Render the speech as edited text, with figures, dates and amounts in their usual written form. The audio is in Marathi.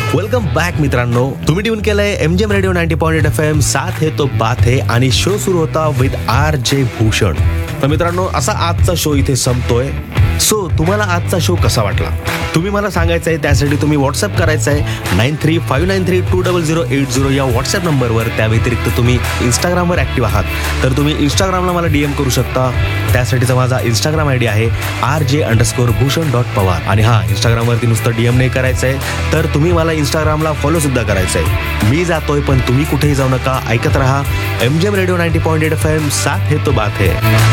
वेलकम बॅक मित्रांनो, तुम्ही ट्यून केलंय एमजीएम रेडिओ 90.8 FM, साथ है तो बात है आणि शो सुरू होता विथ RJ भूषण. तर मित्रांनो, असा आजचा शो इथे संपतोय. सो तुम्हाला आजचा शो कसा वाटला तुम्ही मला सांगायचं आहे. त्यासाठी तुम्ही व्हॉट्सअप करायचं आहे 9359320080 या व्हॉट्सअप नंबरवर. त्या व्यतिरिक्त तुम्ही इंस्टाग्रामवर ॲक्टिव्ह आहात तर तुम्ही इंस्टाग्रामला मला DM करू शकता. त्यासाठीचा माझा इंस्टाग्राम ID आहे RJ_Bhushan.Pawar. आणि हां, इंस्टाग्रामवरती नुसतं DM नाही करायचं आहे तर तुम्ही मला इंस्टाग्रामला फॉलो सुद्धा करायचं आहे. मी जातोय पण तुम्ही कुठेही जाऊ नका. ऐकत रहा MGM रेडिओ 90.8 FM, साथ है तो बात है.